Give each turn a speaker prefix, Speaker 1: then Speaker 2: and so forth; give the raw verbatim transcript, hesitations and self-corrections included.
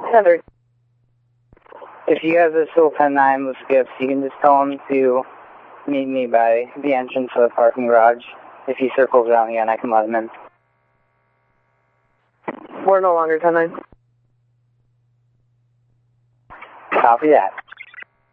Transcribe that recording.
Speaker 1: Heather.
Speaker 2: If you guys are still ten nine with Skips, you can just tell him to meet me by the entrance of the parking garage. If he circles around again, I can let him in.
Speaker 1: We're no longer ten nine.
Speaker 2: Copy that.